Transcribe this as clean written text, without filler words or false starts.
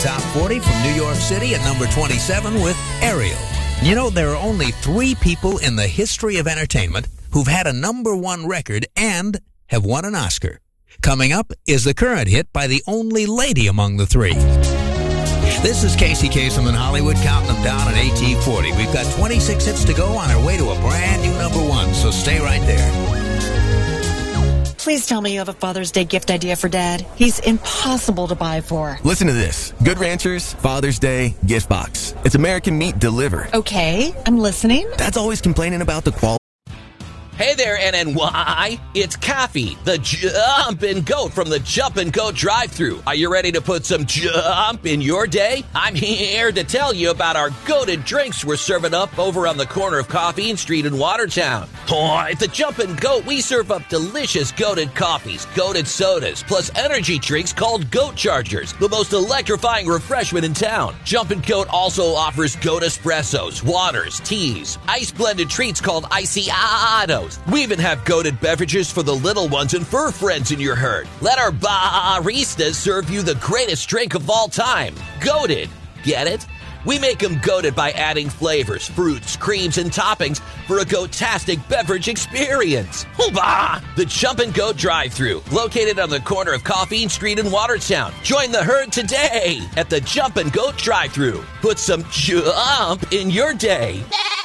Top 40 from New York City at number 27 with Ariel. You know, there are only 3 people in the history of entertainment who've had a number 1 record and have won an Oscar. Coming up is the current hit by the only lady among the 3. This is Casey Kasem in Hollywood, counting them down at AT40. We've got 26 hits to go on our way to a brand new number 1, so stay right there. Please tell me you have a Father's Day gift idea for Dad. He's impossible to buy for. Listen to this. Good Ranchers, Father's Day, gift box. It's American meat delivered. Okay, I'm listening. Dad's always complaining about the quality. Hey there, NNY. It's Kathy, the Jumpin' Goat from the Jumpin' Goat drive-thru. Are you ready to put some jump in your day? I'm here to tell you about our goated drinks we're serving up over on the corner of Coffee and Street in Watertown. At the Jumpin' Goat, we serve up delicious goated coffees, goated sodas, plus energy drinks called Goat Chargers, the most electrifying refreshment in town. Jumpin' Goat also offers goat espressos, waters, teas, ice-blended treats called Icy-Ados. We even have goated beverages for the little ones and fur friends in your herd. Let our baristas serve you the greatest drink of all time. Goated. Get it? We make them goated by adding flavors, fruits, creams, and toppings for a goat-tastic beverage experience. Hoobah! The Jumpin' Goat drive-thru, located on the corner of Coffee and Street in Watertown. Join the herd today at the Jumpin' Goat drive-thru. Put some jump in your day.